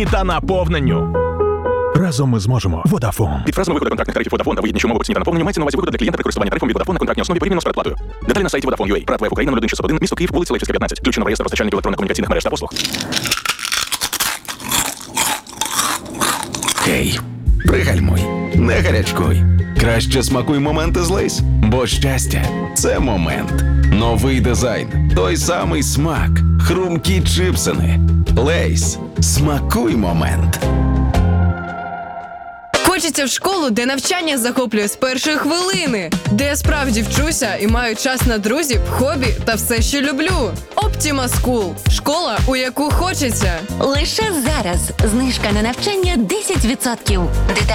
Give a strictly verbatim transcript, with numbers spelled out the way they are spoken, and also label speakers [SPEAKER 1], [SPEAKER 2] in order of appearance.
[SPEAKER 1] та наповненню. Разом ми зможемо. Водафон.
[SPEAKER 2] Під фразами виходу контрактних тарифів Vodafone на вигідні умови по ціні та наповненню мається на увазі вигоду для клієнта при користуванні тарифом від Vodafone на контрактній основі порівняно з передплатою. Деталі на сайті Vodafone.ua. Прат Веб Україна нуль один шістсот один, місто Київ, вулиця Лейпцигська, п'ятнадцять. Включено в реєстр постачальників електронно-комунікаційних мереж та послуг.
[SPEAKER 3] Хей, пригальмуй, не гарячкуй. Краще смакуй моменти з Лейс, бо щастя – це момент. Новий дизайн, той самий смак, хрумкі чипсини. Лейс, смакуй момент.
[SPEAKER 4] Хочеться в школу, де навчання захоплює з першої хвилини, де я справді вчуся і маю час на друзів, хобі та все, що люблю. Optima School – школа, у яку хочеться.
[SPEAKER 5] Лише зараз знижка на навчання десять відсотків.